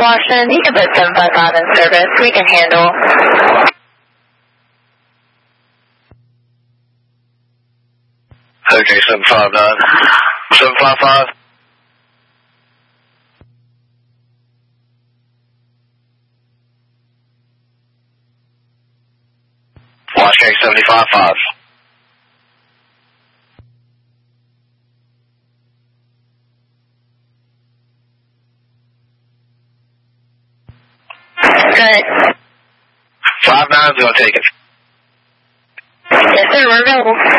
Washington, you can put 755 in service. We can handle. Okay, 759. 755. Watch case 75-5. Good. 59's going to take it. Yes, sir, we're available.